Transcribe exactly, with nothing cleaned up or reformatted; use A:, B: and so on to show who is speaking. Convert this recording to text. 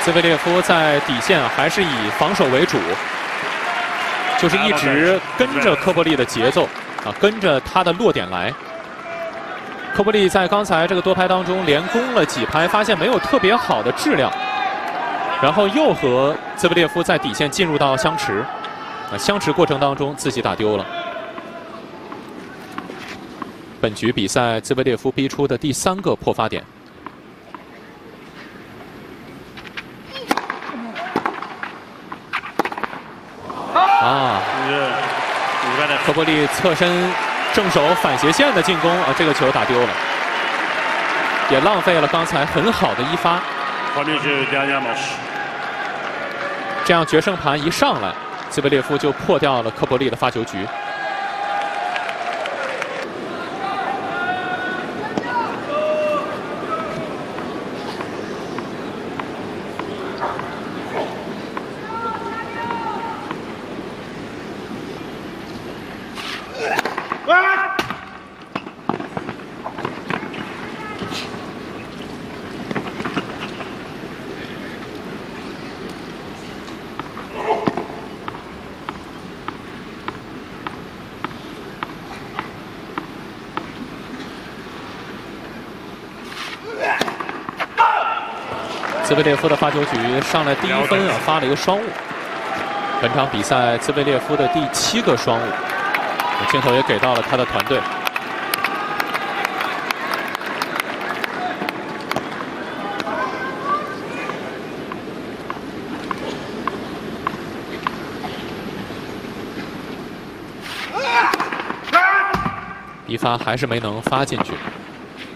A: 兹维列夫在底线还是以防守为主，就是一直跟着科波利的节奏啊，跟着他的落点来。科波利在刚才这个多拍当中连攻了几拍，发现没有特别好的质量，然后又和兹维列夫在底线进入到相持，啊，相持过程当中自己打丢了。本局比赛兹维列夫逼出的第三个破发点。 啊，科波利侧身正手反斜线的进攻啊，这个球打丢了，也浪费了刚才很好的一发。这样决胜盘一上来，兹维列夫就破掉了科波利的发球局。 兹维列夫的发球局上来第一分啊，发了一个双误。本场比赛兹维列夫的第七个双误，镜头也给到了他的团队。一发还是没能发进去。